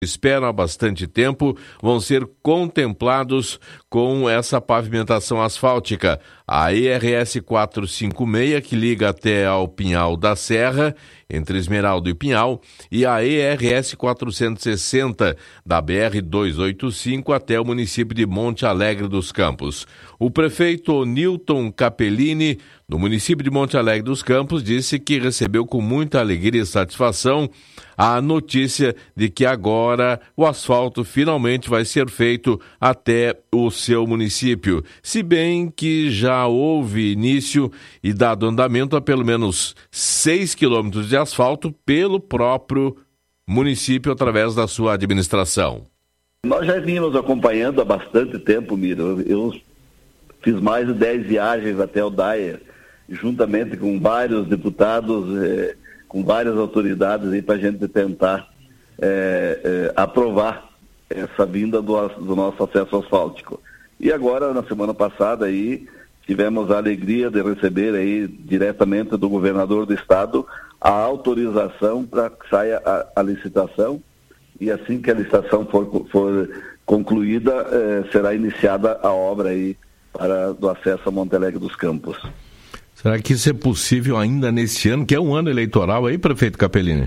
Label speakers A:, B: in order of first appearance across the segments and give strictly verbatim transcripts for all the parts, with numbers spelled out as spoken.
A: esperam há bastante tempo vão ser contemplados com essa pavimentação asfáltica. A E R S quatrocentos e cinquenta e seis, que liga até ao Pinhal da Serra, entre Esmeraldo e Pinhal, e a E R S quatrocentos e sessenta, da B R duzentos e oitenta e cinco até o município de Monte Alegre dos Campos. O prefeito Nilton Capellini, no município de Monte Alegre dos Campos, disse que recebeu com muita alegria e satisfação a notícia de que agora o asfalto finalmente vai ser feito até o seu município, se bem que já houve início e dado andamento a pelo menos seis quilômetros de asfalto pelo próprio município através da sua administração.
B: Nós já vínhamos acompanhando há bastante tempo, Miro. Eu fiz mais de dez viagens até o Daia, juntamente com vários deputados, eh, com várias autoridades aí para a gente tentar é, é, aprovar essa vinda do, do nosso acesso asfáltico. E agora, na semana passada, aí, tivemos a alegria de receber aí diretamente do governador do estado a autorização para que saia a, a licitação, e assim que a licitação for, for concluída, é, será iniciada a obra aí para, do acesso a Monte Alegre dos Campos.
A: Será que isso é possível ainda nesse ano, que é um ano eleitoral aí, prefeito Capellini?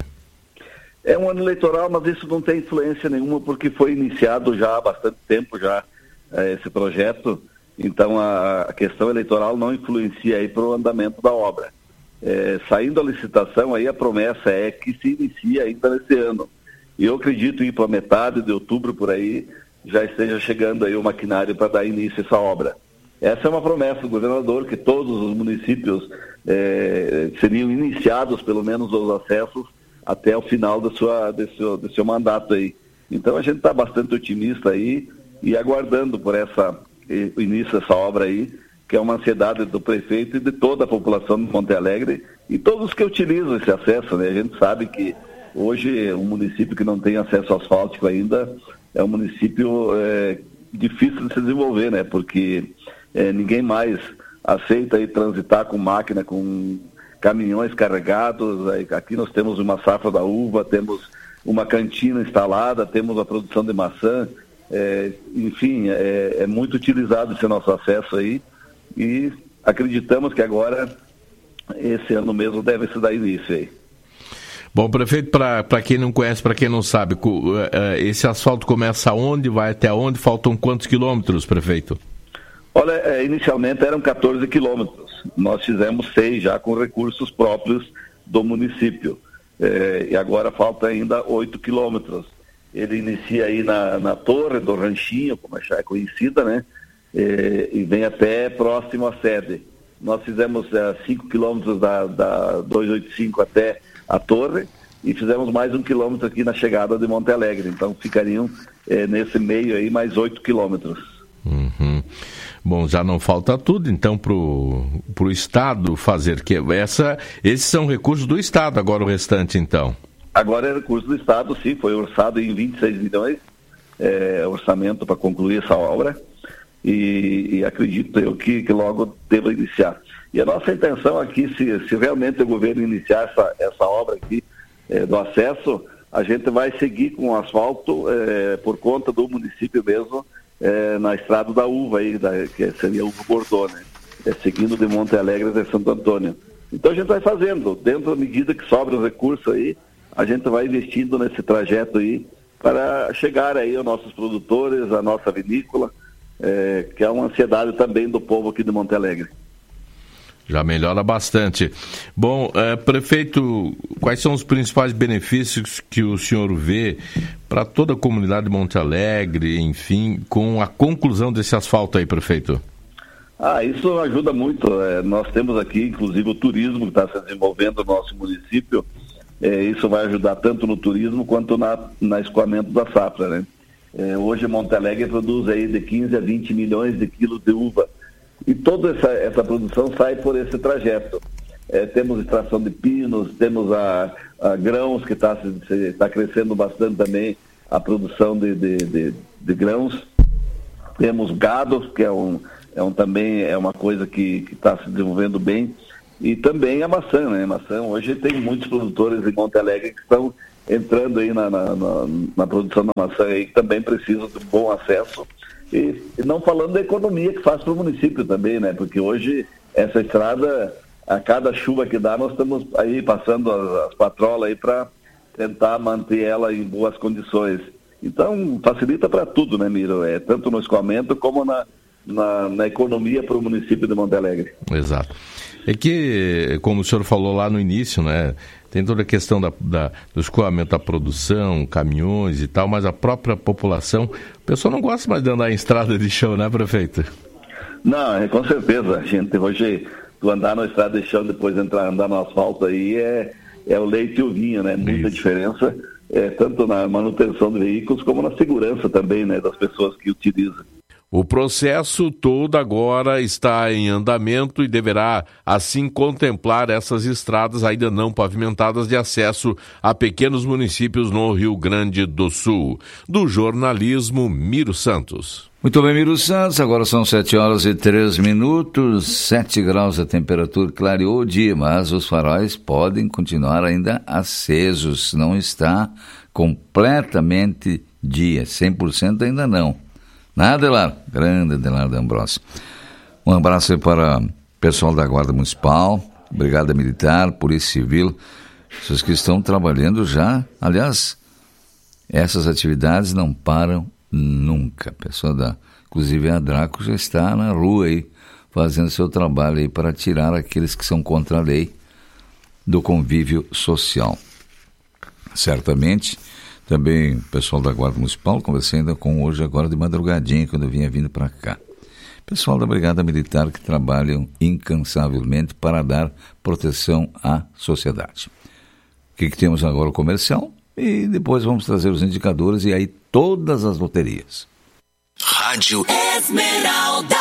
B: É um ano eleitoral, mas isso não tem influência nenhuma, porque foi iniciado já há bastante tempo já é, esse projeto, então a, a questão eleitoral não influencia aí para o andamento da obra. É, saindo a licitação, aí a promessa é que se inicie ainda nesse ano. E eu acredito ir para metade de outubro, por aí, já esteja chegando aí o maquinário para dar início a essa obra. Essa é uma promessa do governador, que todos os municípios eh, seriam iniciados, pelo menos, os acessos até o final da sua, desse, seu, desse seu mandato aí. Então a gente está bastante otimista aí e aguardando por essa, o início dessa obra aí, que é uma ansiedade do prefeito e de toda a população de Monte Alegre e todos que utilizam esse acesso, né? A gente sabe que hoje um município que não tem acesso asfáltico ainda é um município eh, difícil de se desenvolver, né? Porque É, ninguém mais aceita aí transitar com máquina, com caminhões carregados. Aí, aqui nós temos uma safra da uva, temos uma cantina instalada, temos a produção de maçã, é, enfim, é, é muito utilizado esse nosso acesso aí e acreditamos que agora, esse ano mesmo, deve se dar início aí.
A: Bom, prefeito, para quem não conhece, para quem não sabe, esse asfalto começa onde, vai até onde, faltam quantos quilômetros, prefeito?
B: Olha, inicialmente eram quatorze quilômetros, nós fizemos seis já com recursos próprios do município, é, e agora falta ainda oito quilômetros. Ele inicia aí na, na Torre do Ranchinho, como já é conhecida, né, é, e vem até próximo à sede. Nós fizemos é, cinco quilômetros da, da duzentos e oitenta e cinco até a Torre, e fizemos mais um quilômetro aqui na chegada de Monte Alegre, então ficariam é, nesse meio aí mais oito quilômetros.
A: Uhum. Bom, já não falta tudo, então, para o Estado fazer que essa, esses são recursos do Estado, agora o restante, então.
B: Agora é recurso do Estado, sim, foi orçado em vinte e seis milhões, é, orçamento para concluir essa obra, e, e acredito eu que, que logo deva iniciar. E a nossa intenção aqui, se, se realmente o governo iniciar essa, essa obra aqui é, do acesso, a gente vai seguir com o asfalto é, por conta do município mesmo, É, na Estrada da Uva, aí, da, que seria Uva Bordeaux, né? É, seguindo de Monte Alegre até Santo Antônio. Então a gente vai fazendo, dentro da medida que sobra os recursos aí, a gente vai investindo nesse trajeto aí, para chegar aí aos nossos produtores, à nossa vinícola, é, que é uma ansiedade também do povo aqui de Monte Alegre.
A: Já melhora bastante. Bom, eh, prefeito, quais são os principais benefícios que o senhor vê para toda a comunidade de Monte Alegre, enfim, com a conclusão desse asfalto aí, prefeito?
B: Ah, isso ajuda muito. É, nós temos aqui, inclusive, o turismo que está se desenvolvendo no nosso município. É, isso vai ajudar tanto no turismo quanto na, na escoamento da safra, né? É, hoje Monte Alegre produz aí de quinze a vinte milhões de quilos de uva. E toda essa, essa produção sai por esse trajeto. É, temos extração de pinos, temos a, a grãos, que está tá crescendo bastante também, a produção de, de, de, de grãos. Temos gado, que é, um, é um, também é uma coisa que está se desenvolvendo bem. E também a maçã, né? A maçã, hoje tem muitos produtores em Monte Alegre que estão entrando aí na, na, na, na produção da maçã aí, que também precisa de bom acesso. E, e não falando da economia que faz para o município também, né? Porque hoje essa estrada, a cada chuva que dá, nós estamos aí passando as, as patrolas aí para tentar manter ela em boas condições. Então, facilita para tudo, né, Miro? É, tanto no escoamento como na, na, na economia para o município de Monte Alegre.
A: Exato. É que, como o senhor falou lá no início, né, tem toda a questão da, da, do escoamento da produção, caminhões e tal, mas a própria população, o pessoal não gosta mais de andar em estrada de chão, né, prefeito? Não,
B: é, com certeza. A gente hoje, tu andar na estrada de chão, depois entrar, andar no asfalto aí, é, é o leite e o vinho, né? Muita Isso. diferença, é, tanto na manutenção de veículos como na segurança também, né, das pessoas que utilizam.
A: O processo todo agora está em andamento e deverá, assim, contemplar essas estradas ainda não pavimentadas de acesso a pequenos municípios no Rio Grande do Sul. Do jornalismo, Miro Santos.
C: Muito bem, Miro Santos, agora são sete horas e três minutos, sete graus a temperatura, clareou o dia, mas os faróis podem continuar ainda acesos, não está completamente dia, cem por cento ainda não. Né, Adelar? Grande Adelar D'Ambrosio. Um abraço aí para o pessoal da Guarda Municipal, Brigada Militar, Polícia Civil, pessoas que estão trabalhando já. Aliás, essas atividades não param nunca. A pessoa da, inclusive a Draco, já está na rua aí, fazendo seu trabalho aí para tirar aqueles que são contra a lei do convívio social. Certamente, também o pessoal da Guarda Municipal, conversei ainda com hoje, agora de madrugadinha, quando eu vinha vindo para cá. Pessoal da Brigada Militar que trabalham incansavelmente para dar proteção à sociedade. O que, que temos agora? O comercial, e depois vamos trazer os indicadores e aí todas as loterias.
D: Rádio Esmeralda,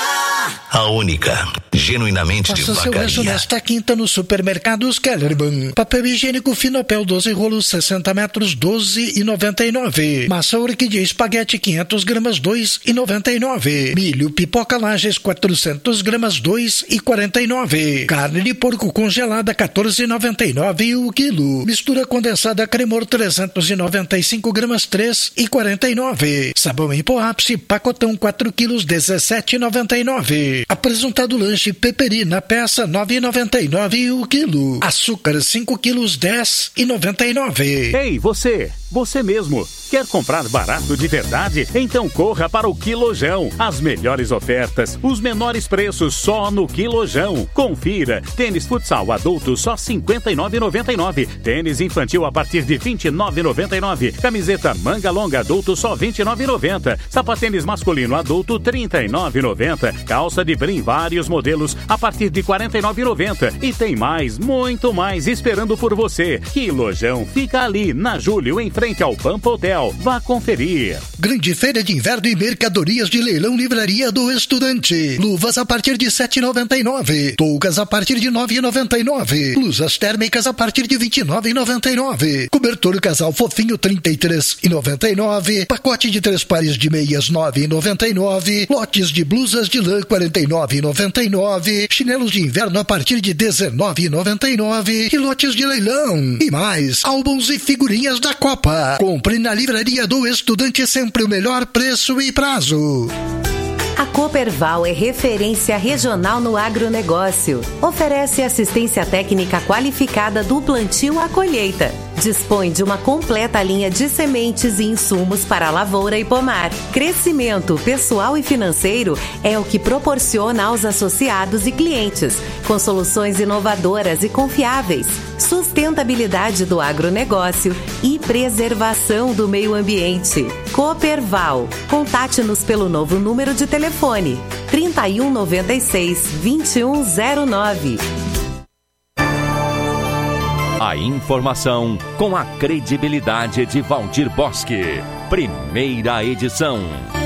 D: a única, genuinamente de vacaria.
E: Faça seu rancho nesta quinta nos supermercados Kellerman. Papel higiênico Finopel doze rolos sessenta metros, doze e noventa e nove. Massa orquídea espaguete quinhentas gramas, dois e noventa e nove. Milho pipoca Lages quatrocentas gramas, dois e quarenta e nove. Carne de porco congelada quatorze e noventa e nove o quilo. Mistura condensada Cremor trezentas e noventa e cinco gramas, três e quarenta e nove. Sabão em pó ápice pacotão quatro quilos, dezessete e noventa e nove. Apresentado lanche Peperi na peça nove e noventa e nove o quilo. Açúcar cinco quilos, dez e noventa e nove.
F: Ei, você, você mesmo, quer comprar barato de verdade? Então corra para o Quilojão. As melhores ofertas, os menores preços só no Quilojão. Confira. Tênis futsal adulto só cinquenta e nove reais e noventa e nove centavos. Tênis infantil a partir de vinte e nove reais e noventa e nove centavos. Camiseta manga longa adulto só vinte e nove reais e noventa centavos. Sapatênis masculino adulto trinta e nove reais e noventa centavos. Calça de brim vários modelos a partir de quarenta e nove reais e noventa centavos. E tem mais, muito mais esperando por você. Quilojão fica ali na Júlio, em frente ao Pampa Hotel. Vá conferir.
E: Grande feira de inverno e mercadorias de leilão Livraria do Estudante. Luvas a partir de sete reais e noventa e nove centavos. Toucas a partir de nove reais e noventa e nove centavos. Blusas térmicas a partir de vinte e nove reais e noventa e nove centavos. Cobertor casal fofinho trinta e três reais e noventa e nove centavos. Pacote de três pares de meias nove reais e noventa e nove centavos. Lotes de blusas de lã quarenta e nove reais e noventa e nove centavos. Chinelos de inverno a partir de dezenove reais e noventa e nove centavos. E lotes de leilão. E mais, álbuns e figurinhas da Copa. Compre na Livraria do Estudante, sempre o melhor preço e prazo.
G: A Cooperval é referência regional no agronegócio. Oferece assistência técnica qualificada do plantio à colheita. Dispõe de uma completa linha de sementes e insumos para lavoura e pomar. Crescimento pessoal e financeiro é o que proporciona aos associados e clientes, com soluções inovadoras e confiáveis, sustentabilidade do agronegócio e preservação do meio ambiente. Cooperval. Contate-nos pelo novo número de telefone trinta e um, noventa e seis, vinte e um zero nove.
H: A informação com a credibilidade de Valdir Bosque. Primeira edição.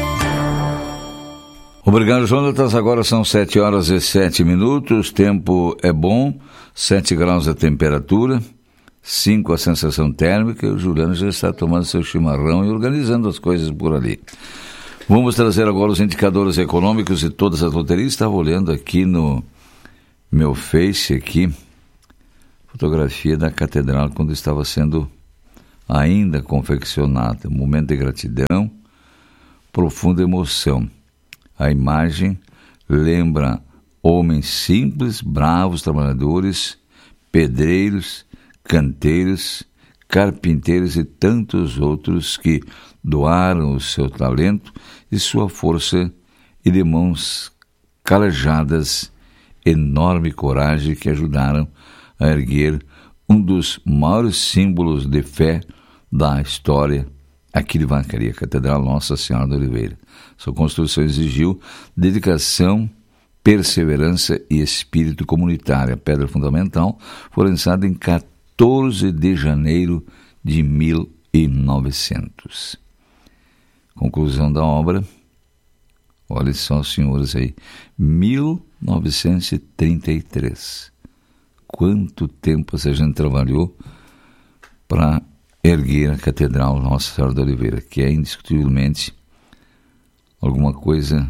C: Obrigado, Jonatas. Agora são sete horas e sete minutos. Tempo é bom. sete graus a temperatura. cinco a sensação térmica. O Juliano já está tomando seu chimarrão e organizando as coisas por ali. Vamos trazer agora os indicadores econômicos de todas as loterias. Estava olhando aqui no meu Face aqui. Fotografia da catedral quando estava sendo ainda confeccionada. Momento de gratidão, profunda emoção. A imagem lembra homens simples, bravos, trabalhadores, pedreiros, canteiros, carpinteiros e tantos outros que doaram o seu talento e sua força e de mãos calejadas, enorme coragem que ajudaram a erguer um dos maiores símbolos de fé da história aqui de Vacaria, a Catedral Nossa Senhora da Oliveira. Sua construção exigiu dedicação, perseverança e espírito comunitário. A pedra fundamental foi lançada em quatorze de janeiro de mil e novecentos. Conclusão da obra, olha só, senhores aí, mil novecentos e trinta e três. Quanto tempo essa gente trabalhou para erguer a Catedral Nossa Senhora da Oliveira, que é indiscutivelmente alguma coisa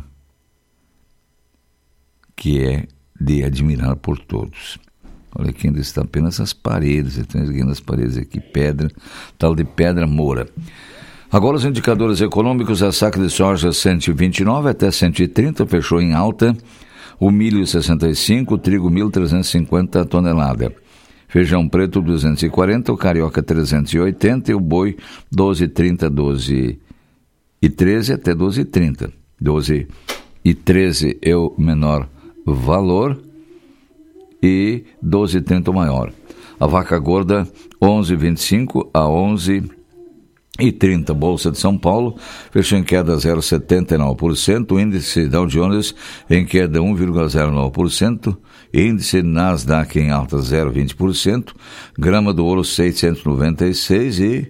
C: que é de admirar por todos. Olha aqui, ainda está apenas as paredes, estão erguendo as paredes aqui, pedra, tal de pedra moura. Agora os indicadores econômicos, a saca de soja cento e vinte e nove até cento e trinta, fechou em alta, o milho sessenta e cinco, o trigo mil trezentos e cinquenta tonelada, feijão preto duzentos e quarenta, o carioca trezentos e oitenta e o boi doze e trinta, doze e treze até doze e trinta. doze e treze é o menor valor e doze e trinta o maior. A vaca gorda onze e vinte e cinco a onze e trinta. Bolsa de São Paulo fechou em queda zero vírgula setenta e nove por cento, o índice Dow Jones em queda um vírgula zero nove por cento, índice Nasdaq em alta zero vírgula vinte por cento, grama do ouro seiscentos e noventa e seis e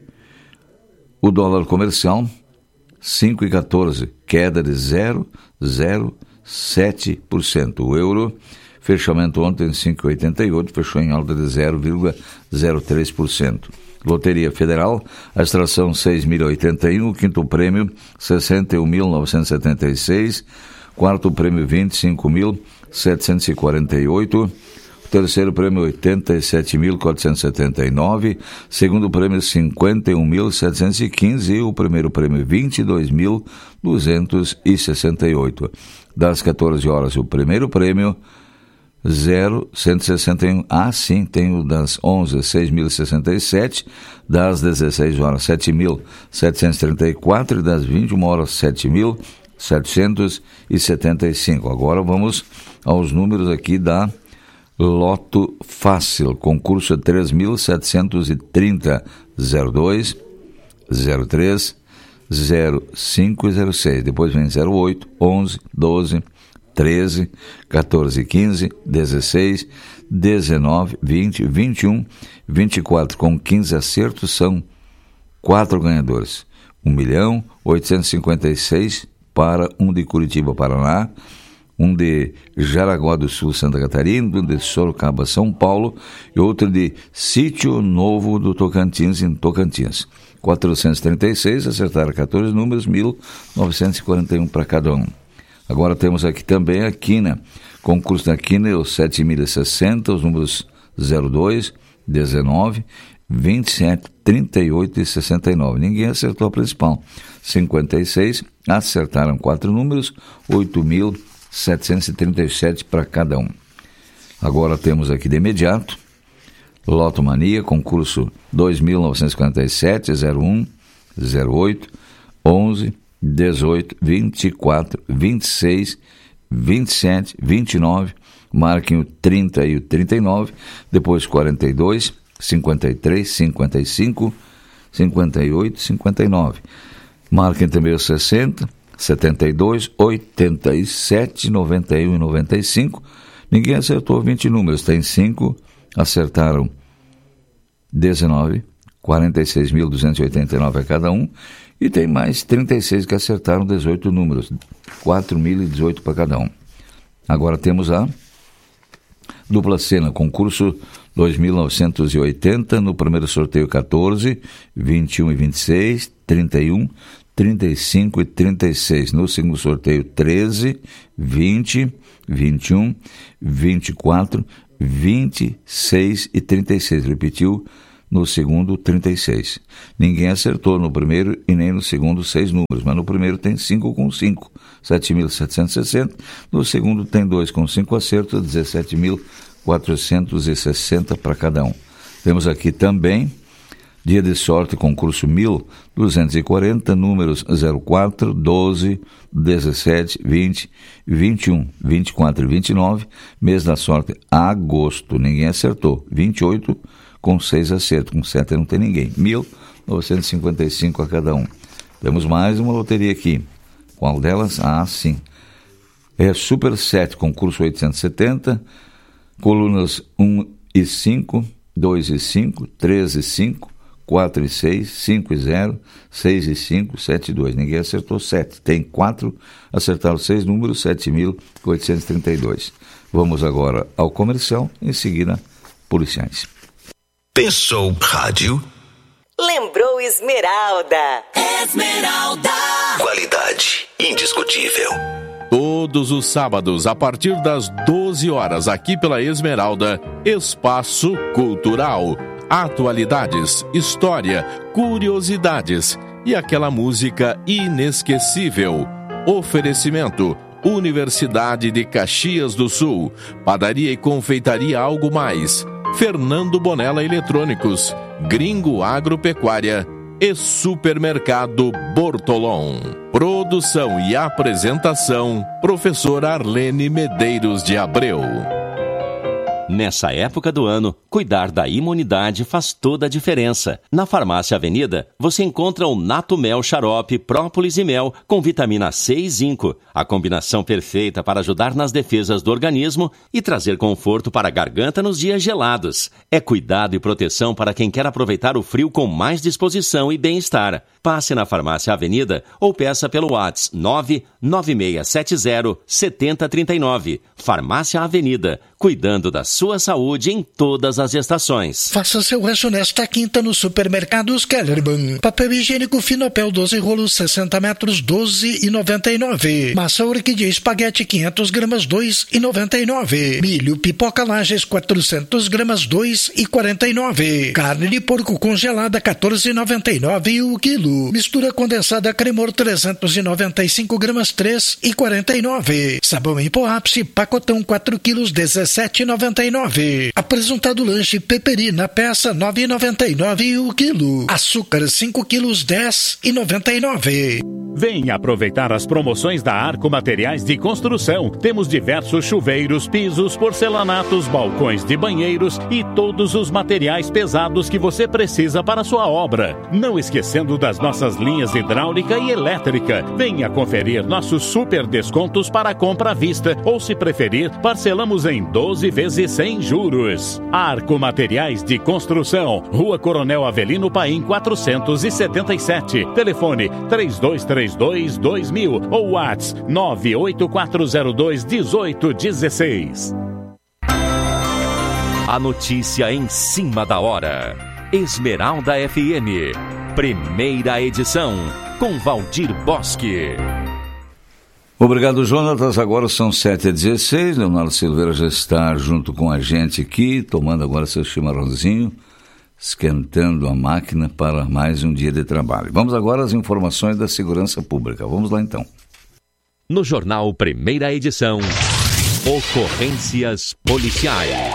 C: o dólar comercial cinco e quatorze, queda de zero vírgula zero sete por cento. O euro, fechamento ontem cinco e oitenta e oito, fechou em alta de zero vírgula zero três por cento. Loteria Federal, a extração seis mil e oitenta e um, o quinto prêmio sessenta e um mil novecentos e setenta e seis, quarto prêmio vinte e cinco mil setecentos e quarenta e oito, o terceiro prêmio oitenta e sete mil quatrocentos e setenta e nove, segundo prêmio cinquenta e um mil setecentos e quinze e o primeiro prêmio vinte e dois mil duzentos e sessenta e oito. Das quatorze horas o primeiro prêmio zero cento e sessenta e um. Ah, sim, tem o das onze, seis mil e sessenta e sete, das dezesseis horas, sete mil setecentos e trinta e quatro e das vinte e uma horas, sete mil setecentos e setenta e cinco. Agora vamos aos números aqui da Loto Fácil, concurso três mil setecentos e trinta, zero dois, zero três, zero cinco e zero seis. Depois vem zero oito, onze, doze, treze, quatorze, quinze, dezesseis, dezenove, vinte, vinte e um, vinte e quatro. Com quinze acertos são quatro ganhadores. um milhão oitocentos e cinquenta e seis para um de Curitiba, Paraná, um de Jaraguá do Sul, Santa Catarina, um de Sorocaba, São Paulo e outro de Sítio Novo do Tocantins, em Tocantins. quatrocentos e trinta e seis, acertaram quatorze números, mil novecentos e quarenta e um para cada um. Agora temos aqui também a quina, concurso da quina, os sete mil e sessenta, os números zero dois, dezenove, vinte e sete, trinta e oito e sessenta e nove. Ninguém acertou a principal. cinquenta e seis, acertaram quatro números, oito mil setecentos e trinta e sete para cada um. Agora temos aqui de imediato, Loto Mania, concurso dois mil novecentos e quarenta e sete, zero um, zero oito, onze, dezoito, vinte e quatro, vinte e seis, vinte e sete, vinte e nove, marquem o trinta e o trinta e nove, depois quarenta e dois, cinquenta e três, cinquenta e cinco, cinquenta e oito, cinquenta e nove. Marquem também o sessenta, setenta e dois, oitenta e sete, noventa e um e noventa e cinco. Ninguém acertou vinte números, tem cinco, acertaram dezenove, quarenta e seis mil duzentos e oitenta e nove a cada um. E tem mais trinta e seis que acertaram dezoito números, quatro mil e dezoito para cada um. Agora temos a dupla cena, concurso dois mil novecentos e oitenta, no primeiro sorteio quatorze, vinte e um e vinte e seis, trinta e um, trinta e cinco e trinta e seis. No segundo sorteio treze, vinte, vinte e um, vinte e quatro, vinte e seis e trinta e seis. Repetiu, no segundo trinta e seis. Ninguém acertou no primeiro e nem no segundo seis números, mas no primeiro tem cinco com cinco, sete mil setecentos e sessenta, no segundo tem dois com cinco acertos, dezessete mil quatrocentos e sessenta para cada um. Temos aqui também dia de sorte, concurso mil duzentos e quarenta, números zero quatro, doze, dezessete, vinte, vinte e um, vinte e quatro e vinte e nove, mês da sorte, agosto, ninguém acertou, vinte e oito com seis acertos, com sete não tem ninguém, mil novecentos e cinquenta e cinco a cada um. Temos mais uma loteria aqui, qual delas? Ah, sim, é Super sete, concurso oitocentos e setenta, colunas um e cinco, dois e cinco, três e cinco, quatro e seis, cinco e zero, seis e cinco, sete e dois. Ninguém acertou sete. Tem quatro, acertaram seis números, sete mil oitocentos e trinta e dois. Vamos agora ao comercial, em seguida, policiais.
D: Pensou rádio?
G: Lembrou Esmeralda.
D: Esmeralda. Qualidade indiscutível.
A: Todos os sábados, a partir das doze horas, aqui pela Esmeralda, Espaço Cultural. Atualidades, história, curiosidades e aquela música inesquecível. Oferecimento: Universidade de Caxias do Sul, Padaria e Confeitaria Algo Mais, Fernando Bonella Eletrônicos, Gringo Agropecuária e Supermercado Bortolom. Produção e apresentação: Professora Arlene Medeiros de Abreu.
H: Nessa época do ano, cuidar da imunidade faz toda a diferença. Na Farmácia Avenida, você encontra o Nato Mel Xarope, Própolis e Mel com vitamina C e zinco. A combinação perfeita para ajudar nas defesas do organismo e trazer conforto para a garganta nos dias gelados. É cuidado e proteção para quem quer aproveitar o frio com mais disposição e bem-estar. Passe na Farmácia Avenida ou peça pelo WhatsApp nove nove seis sete zero sete zero três nove. Farmácia Avenida, cuidando da sua saúde em todas as estações.
E: Faça seu rancho nesta quinta nos supermercados Kellerman. Papel higiênico Finopel doze rolos sessenta metros, doze e noventa e nove. Massa orquídea espaguete quinhentas gramas, dois e noventa e nove. Milho pipoca Lages quatrocentas gramas, dois e quarenta e nove. Carne de porco congelada quatorze e noventa e nove o quilo. Mistura condensada Cremor trezentas e noventa e cinco gramas, três e quarenta e nove. Sabão em pó ápice pacotão quatro quilos, dezessete e noventa e nove. Apresentado lanche Peperi na peça nove e noventa e nove o quilo. Açúcar cinco quilos, dez e noventa e nove.
F: Venha aproveitar as promoções da Arco Materiais de Construção. Temos diversos chuveiros, pisos, porcelanatos, balcões de banheiros e todos os materiais pesados que você precisa para a sua obra. Não esquecendo das nossas linhas hidráulica e elétrica. Venha conferir nossos super descontos para compra à vista ou, se preferir, parcelamos em doze vezes sem juros. Arco Materiais de Construção, Rua Coronel Avelino Paim quatrocentos e setenta e sete. Telefone três dois três dois, dois mil ou WhatsApp nove oito quatro zero dois, um oito um seis.
H: A notícia em cima da hora. Esmeralda F M, primeira edição, com Valdir Bosque.
C: Obrigado, Jonatas. Agora são sete e dezesseis. Leonardo Silveira já está junto com a gente aqui, tomando agora seu chimarrãozinho, esquentando a máquina para mais um dia de trabalho. Vamos agora às informações da segurança pública. Vamos lá, então.
H: No jornal Primeira Edição, ocorrências policiais.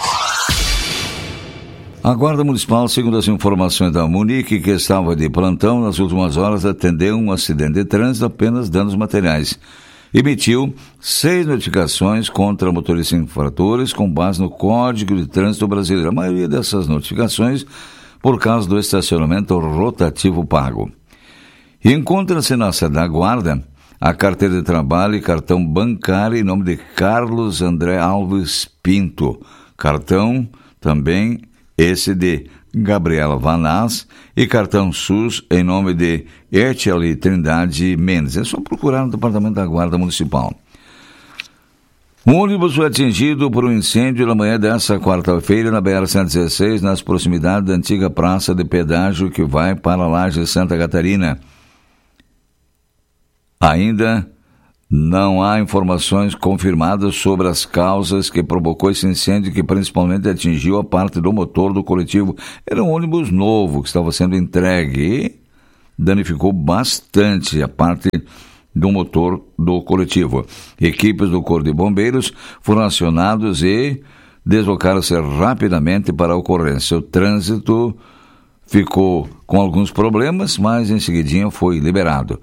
C: A Guarda Municipal, segundo as informações da Munique, que estava de plantão nas últimas horas, atendeu um acidente de trânsito, apenas danos materiais. Emitiu seis notificações contra motoristas infratores com base no Código de Trânsito Brasileiro. A maioria dessas notificações por causa do estacionamento rotativo pago. E encontra-se na sede da Guarda a carteira de trabalho e cartão bancário em nome de Carlos André Alves Pinto. Cartão também esse de Gabriela Vanaz e cartão SUS em nome de Ertiali Trindade Mendes. É só procurar no Departamento da Guarda Municipal. Um ônibus foi atingido por um incêndio na manhã desta quarta-feira na B R cento e dezesseis, nas proximidades da antiga praça de pedágio que vai para Lages, Santa Catarina. Ainda Não há informações confirmadas sobre as causas que provocou esse incêndio, que principalmente atingiu a parte do motor do coletivo. Era um ônibus novo que estava sendo entregue e danificou bastante a parte do motor do coletivo. Equipes do Corpo de Bombeiros foram acionados e deslocaram-se rapidamente para a ocorrência. O trânsito ficou com alguns problemas, mas em seguidinho foi liberado.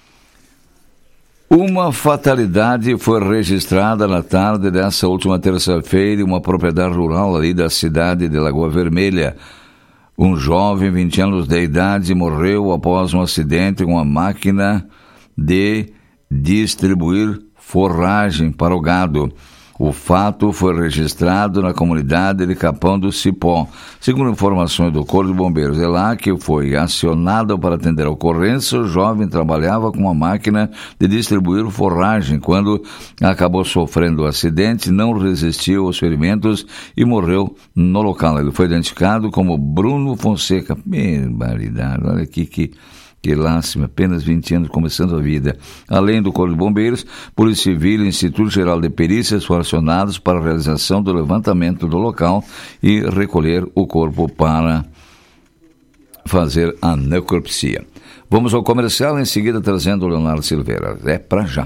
C: Uma fatalidade foi registrada na tarde dessa última terça-feira em uma propriedade rural ali da cidade de Lagoa Vermelha. Um jovem, vinte anos de idade, morreu após um acidente com uma máquina de distribuir forragem para o gado. O fato foi registrado na comunidade de Capão do Cipó. Segundo informações do Corpo de Bombeiros, é lá que foi acionado para atender a ocorrência. O jovem trabalhava com uma máquina de distribuir forragem quando acabou sofrendo o acidente, não resistiu aos ferimentos e morreu no local. Ele foi identificado como Bruno Fonseca. Barbaridade, olha aqui que... Que lástima, apenas vinte anos começando a vida. Além do Corpo de Bombeiros, Polícia Civil e Instituto Geral de Perícias foram acionados para a realização do levantamento do local e recolher o corpo para fazer a necropsia. Vamos ao comercial, em seguida trazendo o Leonardo Silveira. É pra já.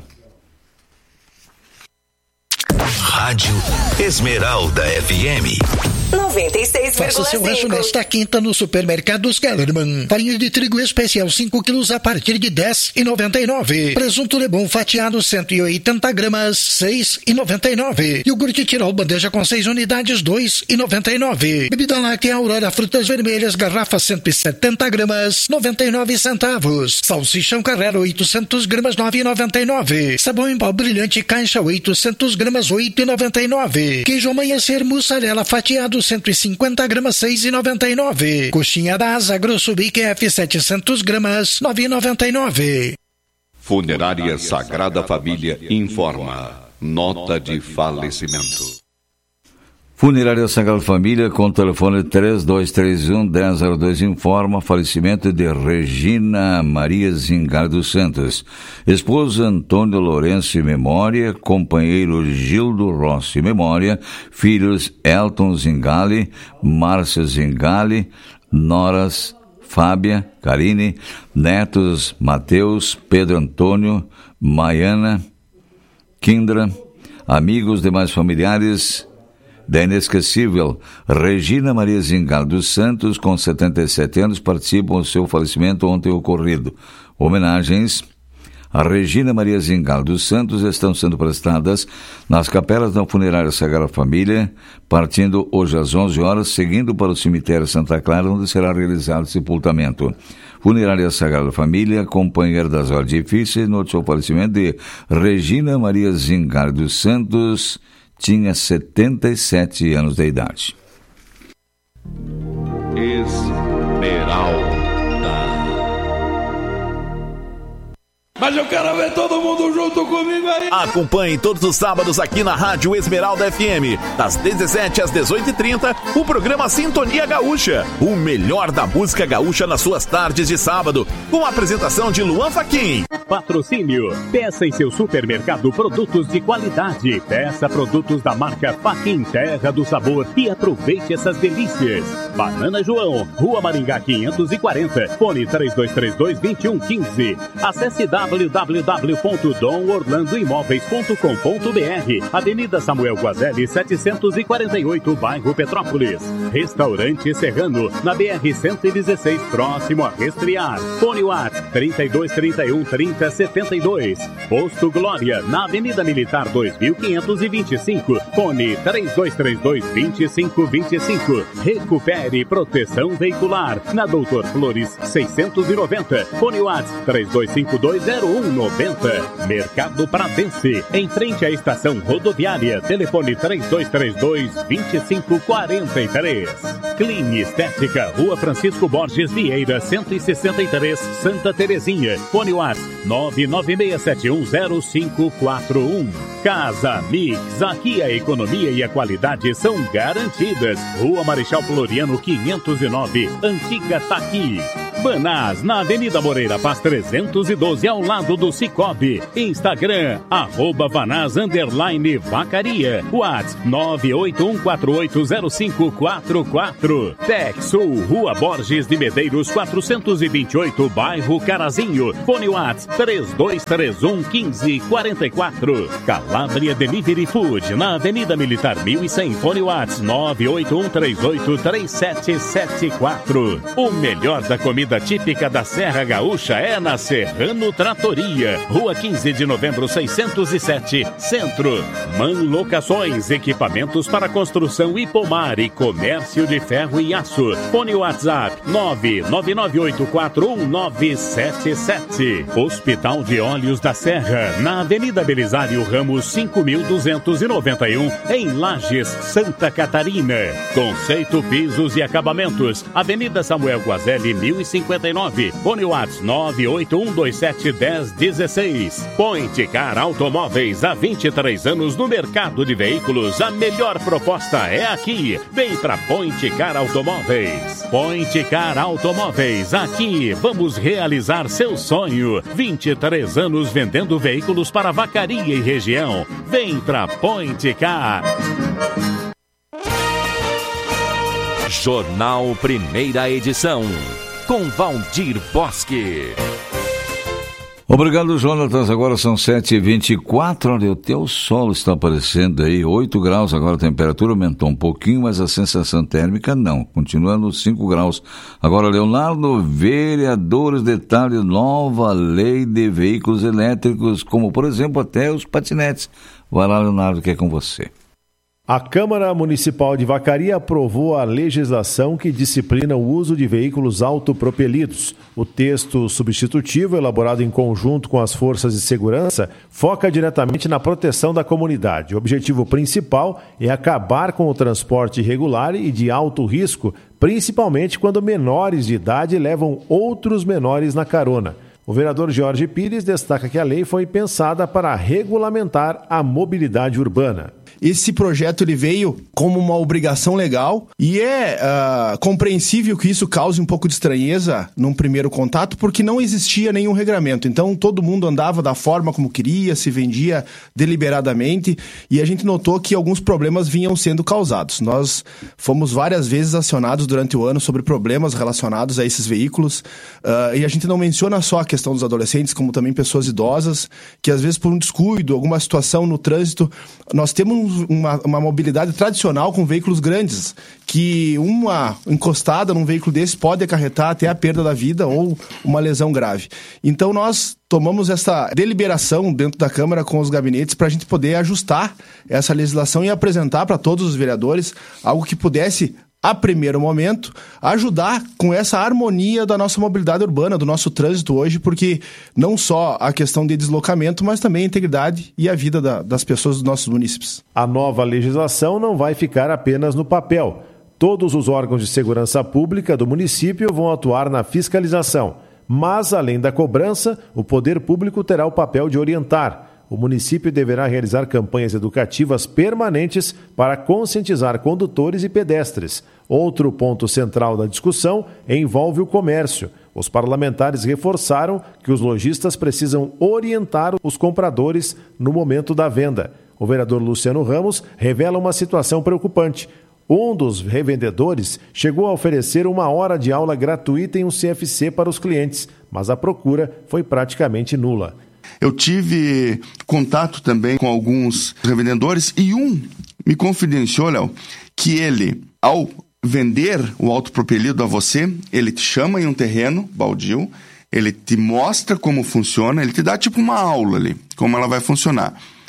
D: Rádio Esmeralda F M.
G: noventa e seis vírgula cinco.
E: Faça seu rancho nesta quinta no Supermercados Kellerman. Farinha de trigo especial cinco quilos a partir de dez reais e noventa e nove centavos. Presunto Lebon fatiado cento e oitenta gramas, seis reais e noventa e nove centavos. Iogurte Tirol bandeja com seis unidades, dois reais e noventa e nove centavos. Bebida láctea Aurora frutas vermelhas garrafa cento e setenta gramas, noventa e nove centavos. Salsichão Carrera oitocentas gramas, nove reais e noventa e nove centavos. Sabão em pau brilhante caixa oitocentas gramas, oito reais e noventa e nove centavos. Queijo amanhecer mussarela fatiado cento e cinquenta gramas, seis reais e noventa e nove centavos. Coxinha da Asa Grosso Bic F setecentas gramas, nove reais e noventa e nove centavos.
I: Funerária Sagrada Família informa. Nota de falecimento.
C: Funerária Sagrada Família, com o telefone três dois três um, um zero zero dois, informa falecimento de Regina Maria Zingali dos Santos. Esposa Antônio Lourenço, memória. Companheiro Gildo Rossi, memória. Filhos Elton Zingali, Márcia Zingali, noras Fábia, Karine, netos Mateus, Pedro Antônio, Maiana, Kindra, amigos demais familiares da inesquecível Regina Maria Zingali dos Santos, com setenta e sete anos, participam do seu falecimento ontem ocorrido. Homenagens a Regina Maria Zingali dos Santos estão sendo prestadas nas capelas da Funerária Sagrada Família, partindo hoje às onze horas, seguindo para o cemitério Santa Clara, onde será realizado o sepultamento. Funerária Sagrada Família, companheira das horas difíceis, noticiou o falecimento de Regina Maria Zingali dos Santos, tinha setenta e sete anos de idade.
I: Esmeralda.
J: Mas eu quero ver todo mundo junto comigo aí.
K: Acompanhe todos os sábados aqui na Rádio Esmeralda F M, das dezessete às dezoito e trinta, o programa Sintonia Gaúcha, o melhor da música gaúcha nas suas tardes de sábado, com a apresentação de Luan Fachin.
F: Patrocínio. Peça em seu supermercado produtos de qualidade. Peça produtos da marca Fachin, Terra do Sabor, e aproveite essas delícias. Banana João, Rua Maringá quinhentos e quarenta, fone três dois três dois, dois um um cinco. Acesse w w w ponto dom orlando imóveis ponto com ponto b r. Avenida Samuel Guazelli setecentos e quarenta e oito, bairro Petrópolis. Restaurante Serrano, na B R cento e dezesseis, próximo a Resfriar. Fone WhatsApp trinta e dois, trinta e um, trinta, setenta e dois. Posto Glória, na Avenida Militar dois mil quinhentos e vinte e cinco. Fone três dois três dois, dois cinco dois cinco. Recupere Proteção Veicular, na Doutor Flores seiscentos e noventa. Fone WhatsApp três dois cinco dois, zero um nove zero. Mercado Pratense, em frente à estação rodoviária. Telefone três dois três dois, dois cinco quatro três. Clean Estética, Rua Francisco Borges Vieira, cento e sessenta e três, Santa Terezinha. Fone WhatsApp nove nove seis sete um zero cinco quatro um. Casa Mix, aqui a economia e a qualidade são garantidas. Rua Marechal Floriano quinhentos e nove, Antiga Taqui. Vanaz, na Avenida Moreira Paz trezentos e doze, ao lado do Cicobi. Instagram, arroba Vanaz, underline Vacaria. WhatsApp nove oito um quatro oito zero cinco quatro quatro. Texul, Rua Borges de Medeiros quatrocentos e vinte e oito, bairro Carazinho. Fone WhatsApp três dois três um um cinco quatro quatro. Calabria Delivery Food, na Avenida Militar mil e cem. Fone WhatsApp nove oito um três oito três sete sete quatro. O melhor da comida típica da Serra Gaúcha é na Serrano Tratoria, Rua quinze de novembro seiscentos e sete, Centro. Man Locações, equipamentos para construção e pomar e comércio de ferro e aço. Fone WhatsApp nove nove nove oito quatro um nove sete sete. Hospital de Olhos da Serra, na Avenida Belisário Ramos cinco mil duzentos e noventa e um, em Lages, Santa Catarina. Conceito Pisos e Acabamentos, Avenida Samuel Guazelli mil e cinquenta e nove. Fone WhatsApp nove oito um dois sete um zero um seis. Point Car Automóveis, há vinte e três anos no mercado de veículos. A melhor proposta é aqui. Vem pra Point Car Automóveis. Point Car Automóveis, aqui vamos realizar seu sonho. vinte e três anos vendendo veículos para Vacaria e região. Vem pra Point Car.
L: Jornal Primeira Edição, com Valdir Bosque.
C: Obrigado, Jonatas. Agora são sete e vinte e quatro. Olha, o teu sol está aparecendo aí. oito graus agora, a temperatura aumentou um pouquinho, mas a sensação térmica não. Continua nos cinco graus. Agora, Leonardo, vereadores detalham nova lei de veículos elétricos, como, por exemplo, até os patinetes. Vai lá, Leonardo, que é com você.
M: A Câmara Municipal de Vacaria aprovou a legislação que disciplina o uso de veículos autopropelidos. O texto substitutivo, elaborado em conjunto com as forças de segurança, foca diretamente na proteção da comunidade. O objetivo principal é acabar com o transporte irregular e de alto risco, principalmente quando menores de idade levam outros menores na carona. O vereador Jorge Pires destaca que a lei foi pensada para regulamentar a mobilidade urbana.
N: Esse projeto ele veio como uma obrigação legal e é uh, compreensível que isso cause um pouco de estranheza num primeiro contato, porque não existia nenhum regramento. Então todo mundo andava da forma como queria, se vendia deliberadamente, e a gente notou que alguns problemas vinham sendo causados. Nós fomos várias vezes acionados durante o ano sobre problemas relacionados a esses veículos, uh, e a gente não menciona só a questão dos adolescentes, como também pessoas idosas, que às vezes por um descuido, alguma situação no trânsito, nós temos Uma, uma mobilidade tradicional com veículos grandes, que uma encostada num veículo desse pode acarretar até a perda da vida ou uma lesão grave. Então nós tomamos essa deliberação dentro da Câmara com os gabinetes para a gente poder ajustar essa legislação e apresentar para todos os vereadores algo que pudesse, a primeiro momento, ajudar com essa harmonia da nossa mobilidade urbana, do nosso trânsito hoje, porque não só a questão de deslocamento, mas também a integridade e a vida da, das pessoas dos nossos munícipes.
M: A nova legislação não vai ficar apenas no papel. Todos os órgãos de segurança pública do município vão atuar na fiscalização, mas, além da cobrança, o poder público terá o papel de orientar. O município deverá realizar campanhas educativas permanentes para conscientizar condutores e pedestres. Outro ponto central da discussão envolve o comércio. Os parlamentares reforçaram que os lojistas precisam orientar os compradores no momento da venda. O vereador Luciano Ramos revela uma situação preocupante. Um dos revendedores chegou a oferecer uma hora de aula gratuita em um C F C para os clientes, mas a procura foi praticamente nula.
O: Eu tive contato também com alguns revendedores e um me confidenciou, Léo, que ele, ao vender o autopropelido a você, ele te chama em um terreno baldio, ele te mostra como funciona, ele te dá tipo uma aula ali, como ela vai funcionar.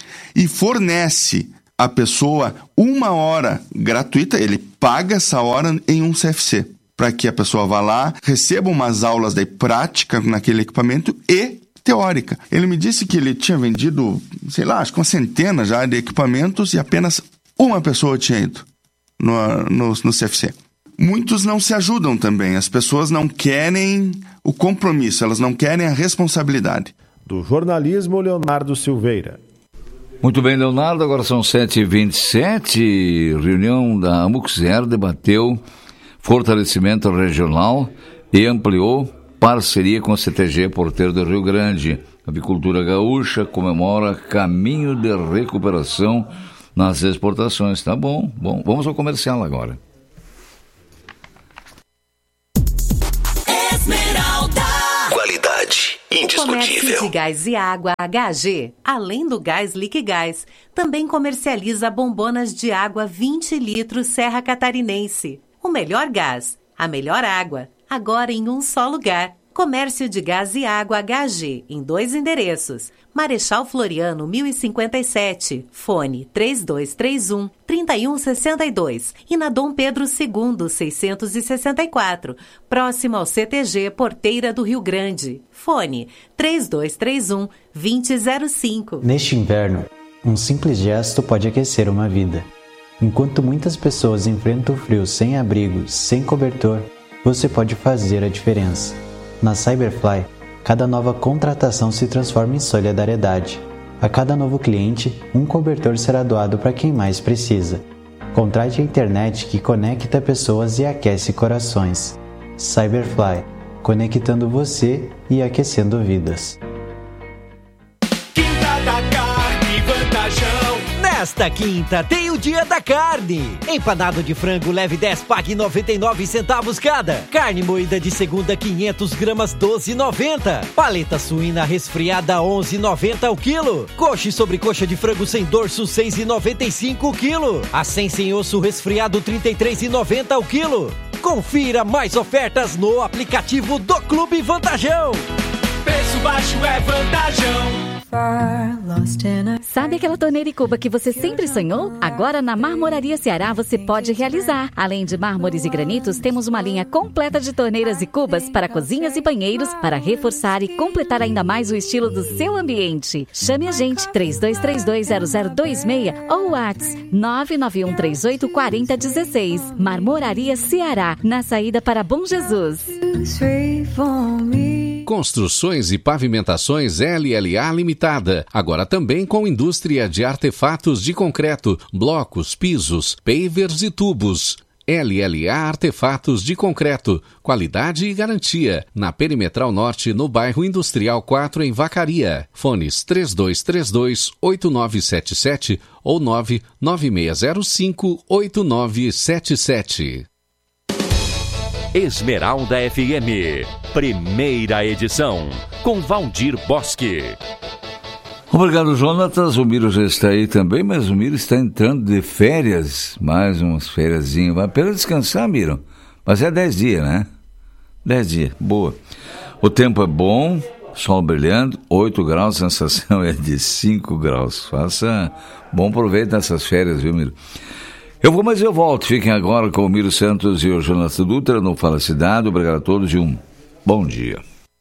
O: E fornece a pessoa uma hora gratuita, ele paga essa hora em um C F C, para que a pessoa vá lá, receba umas aulas de prática naquele equipamento e teórica. Ele me disse que ele tinha vendido, sei lá, acho que uma centena já de equipamentos e apenas uma pessoa tinha ido no, no, no C F C. Muitos não se ajudam também, as pessoas não querem o compromisso, elas não querem a responsabilidade.
M: Do jornalismo, Leonardo Silveira.
C: Muito bem, Leonardo, agora são sete e vinte e sete, reunião da Amuxer debateu fortalecimento regional e ampliou parceria com a C T G Porteiro do Rio Grande. A avicultura gaúcha comemora caminho de recuperação nas exportações. Tá bom, bom. Vamos ao comercial agora.
D: Esmeralda. Qualidade indiscutível.
G: Comércio de Gás e Água H G, além do gás Liquigás, também comercializa bombonas de água vinte litros Serra Catarinense. O melhor gás, a melhor água, agora em um só lugar. Comércio de Gás e Água H G, em dois endereços. Marechal Floriano, mil e cinquenta e sete, fone três dois três um, três um seis dois. E na Dom Pedro segundo, seiscentos e sessenta e quatro, próximo ao C T G Porteira do Rio Grande. Fone três dois três um, dois zero zero cinco.
P: Neste inverno, um simples gesto pode aquecer uma vida. Enquanto muitas pessoas enfrentam o frio sem abrigo, sem cobertor, você pode fazer a diferença. Na Cyberfly, cada nova contratação se transforma em solidariedade. A cada novo cliente, um cobertor será doado para quem mais precisa. Contrate a internet que conecta pessoas e aquece corações. Cyberfly, conectando você e aquecendo vidas.
Q: Quinta da Carne Vantajão. Nesta quinta tem o Dia da Carne. Empanado de frango leve dez, pague noventa e nove centavos cada. Carne moída de segunda quinhentas gramas, doze e noventa. Paleta suína resfriada, onze e noventa o quilo. Coxa e sobrecoxa de frango sem dorso, seis e noventa e cinco o quilo. Acém sem osso resfriado, trinta e três e noventa o quilo. Confira mais ofertas no aplicativo do Clube Vantajão. Preço baixo é Vantajão.
R: Sabe aquela torneira e cuba que você sempre sonhou? Agora na Marmoraria Ceará você pode realizar. Além de mármores e granitos, temos uma linha completa de torneiras e cubas para cozinhas e banheiros para reforçar e completar ainda mais o estilo do seu ambiente. Chame a gente três dois três dois zero zero dois seis ou WhatsApp nove nove um três oito quatro zero um seis. Marmoraria Ceará, na saída para Bom Jesus.
S: Construções e Pavimentações L L A Limitada, agora também com indústria de artefatos de concreto, blocos, pisos, pavers e tubos. L L A Artefatos de Concreto, qualidade e garantia. Na Perimetral Norte, no bairro Industrial quatro, em Vacaria. Fones três dois três dois, oito nove sete sete ou nove nove seis zero cinco, oito nove sete sete.
L: Esmeralda F M, primeira edição, com Valdir Bosque.
C: Obrigado, Jonatas. O Miro já está aí também, mas o Miro está entrando de férias, mais umas fériasinhas. Vai apenas descansar, Miro. Mas é dez dias, né? Dez dias, boa. O tempo é bom, sol brilhando, oito graus, a sensação é de cinco graus. Faça bom proveito nessas férias, viu, Miro? Eu vou, mas eu volto. Fiquem agora com o Miro Santos e o Jonas Dutra no Fala Cidade. Obrigado a todos e um bom dia.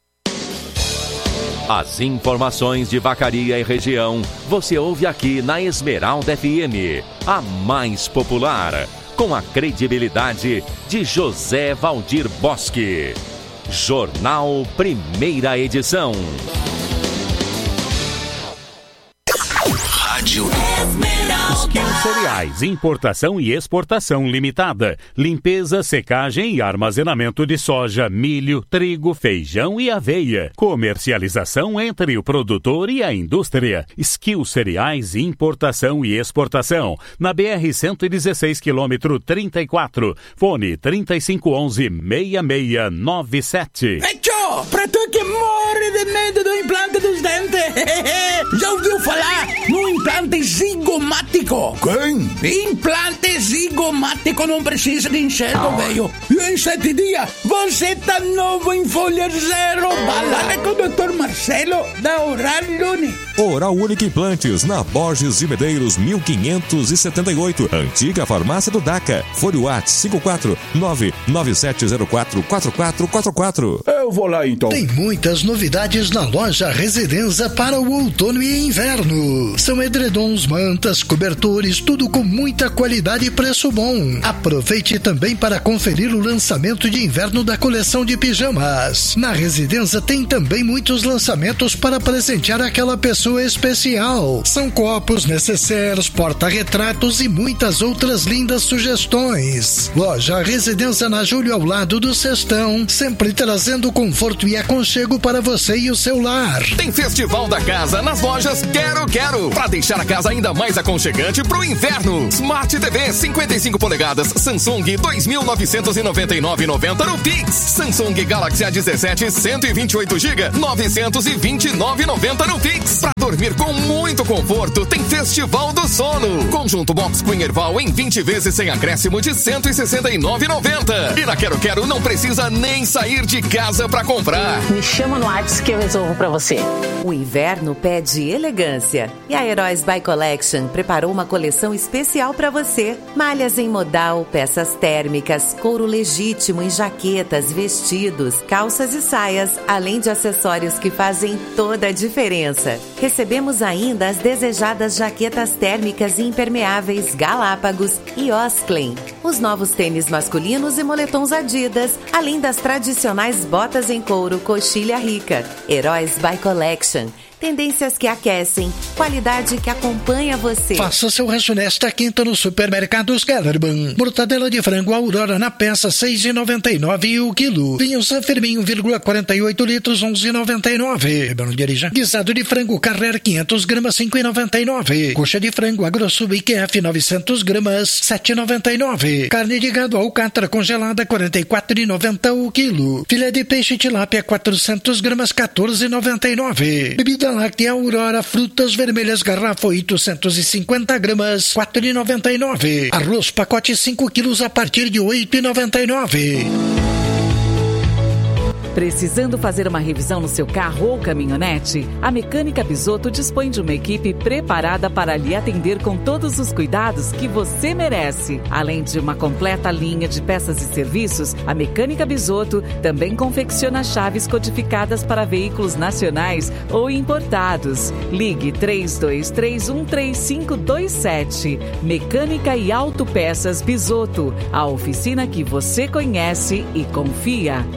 L: As informações de Vacaria e região você ouve aqui na Esmeralda F M, a mais popular, com a credibilidade de José Valdir Bosque. Jornal Primeira Edição.
D: Rádio
F: Skill Cereais, importação e exportação limitada. Limpeza, secagem e armazenamento de soja, milho, trigo, feijão e aveia. Comercialização entre o produtor e a indústria. Skill Cereais, importação e exportação. Na B R cento e dezesseis, quilômetro trinta e quatro. Fone trinta e cinco onze, seis seis nove sete.
J: Tchô, pra tu que morre de medo do implante dos dentes. Já ouviu falar no implante zigomático? Quem? Implante zigomático não precisa de enxergo, velho. E em sete dias, você tá novo em folha zero. Balada com o doutor Marcelo da Oral Unique.
T: Oral Unique Implantes, na Borges de Medeiros, mil quinhentos e setenta e oito. Antiga farmácia do DACA. Fone WhatsApp cinco quatro nove nove sete zero quatro quatro quatro quatro quatro.
E: Eu vou lá então. Tem muitas novidades na loja Residenza para o outono e inverno. São edredons, mantas, Camas, cobertores, tudo com muita qualidade e preço bom. Aproveite também para conferir o lançamento de inverno da coleção de pijamas. Na residência tem também muitos lançamentos para presentear aquela pessoa especial. São copos, necessários, porta-retratos e muitas outras lindas sugestões. Loja Residência na Júlio, ao lado do Cestão, sempre trazendo conforto e aconchego para você e o seu lar.
U: Tem Festival da Casa nas lojas Quero Quero, para deixar a casa ainda mais aconchegante pro inverno. Smart T V cinquenta e cinco polegadas Samsung dois mil novecentos e noventa e nove reais e noventa centavos no Pix. Samsung Galaxy A dezessete cento e vinte e oito gigabytes novecentos e vinte e nove reais e noventa centavos no Pix. Para dormir com muito conforto, tem Festival do Sono. Conjunto Box Queen Erval em vinte vezes sem acréscimo de cento e sessenta e nove reais e noventa centavos. E na Quero Quero não precisa nem sair de casa para comprar.
V: Me chama no WhatsApp que eu resolvo para você.
G: O inverno pede elegância e a Heróis by Collection preparou uma coleção especial para você. Malhas em modal, peças térmicas, couro legítimo em jaquetas, vestidos, calças e saias, além de acessórios que fazem toda a diferença. Recebemos ainda as desejadas jaquetas térmicas e impermeáveis Galápagos e Osklen, os novos tênis masculinos e moletons Adidas, além das tradicionais botas em couro Coxilha Rica. Heróis by Collection. Tendências que aquecem, qualidade que acompanha você.
E: Faça seu rancho nesta quinta no Supermercados Kellerman. Mortadela de frango Aurora na peça seis reais e noventa e nove centavos o quilo. Vinho San Firmin um vírgula quarenta e oito litros onze reais e noventa e nove centavos. Guisado de frango Carrer quinhentas gramas cinco reais e noventa e nove centavos. Coxa de frango AgroSub I Q F novecentas gramas sete reais e noventa e nove centavos. Carne de gado Alcatra congelada quarenta e quatro reais e noventa centavos o quilo. Filé de peixe Tilápia quatrocentas gramas quatorze reais e noventa e nove centavos. Bebida láctea Aurora frutas vermelhas garrafa oitocentas e cinquenta gramas quatro reais e noventa e nove centavos. Arroz pacote cinco quilos a partir de oito reais e noventa e nove centavos.
R: Precisando fazer uma revisão no seu carro ou caminhonete? A Mecânica Bisotto dispõe de uma equipe preparada para lhe atender com todos os cuidados que você merece. Além de uma completa linha de peças e serviços, a Mecânica Bisotto também confecciona chaves codificadas para veículos nacionais ou importados. Ligue três dois três um três cinco dois sete. Mecânica e Autopeças Bisotto, a oficina que você conhece e confia.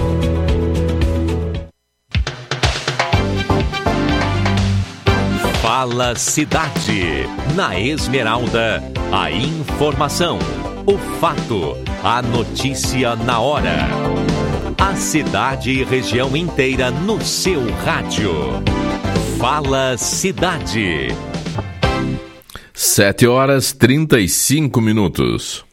L: Fala Cidade. Na Esmeralda, a informação, o fato, a notícia na hora. A cidade e região inteira no seu rádio. Fala Cidade.
A: Sete horas trinta e cinco minutos.